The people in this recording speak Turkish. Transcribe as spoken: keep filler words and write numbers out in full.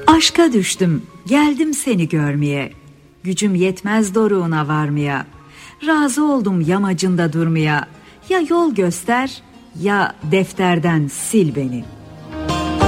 Aşka düştüm, geldim seni görmeye. Gücüm yetmez doruğuna varmaya. Razı oldum yamacında durmaya. Ya yol göster, ya defterden sil beni.